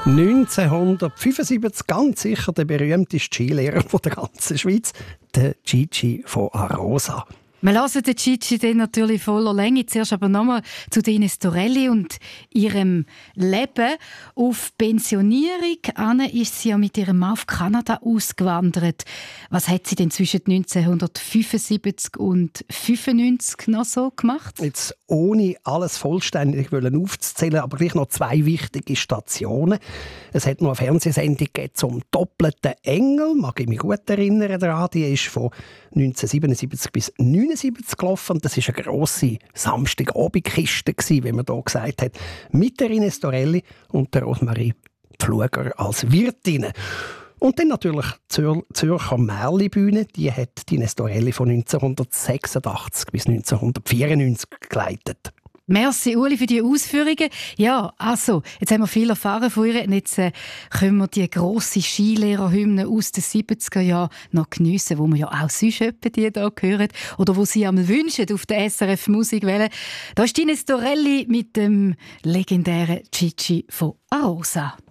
1975 ganz sicher der berühmteste Skilehrer der ganzen Schweiz, der Gigi von Arosa. Wir hören den Gigi dann natürlich voller Länge. Zuerst aber nochmal zu Ines Torelli und ihrem Leben. Auf Pensionierung Anne ist sie ja mit ihrem Mann auf Kanada ausgewandert. Was hat sie denn zwischen 1975 und 1995 noch so gemacht? Jetzt ohne alles vollständig aufzuzählen, aber gleich noch 2 wichtige Stationen. Es hat noch eine Fernsehsendung zum doppelten Engel, mag ich mich gut erinnern daran. Die ist von 1977 bis 1979 gelaufen. Das war eine grosse Samstagabendkiste, wie man hier gesagt hat, mit der Ines Torelli und der Rosmarie Pfluger als Wirtin. Und dann natürlich die Zürcher Märli-Bühne, die hat Ines Torelli von 1986 bis 1994 geleitet. Merci, Uli, für die Ausführungen. Ja, also, jetzt haben wir viel erfahren von ihr. Und jetzt können wir die grosse Skilehrerhymne aus den 70er Jahren noch geniessen, wo wir ja auch sonst die hier hören oder wo sie einmal wünschen auf der SRF Musikwelle. Da ist Ines Torelli mit dem legendären Gigi von Arosa.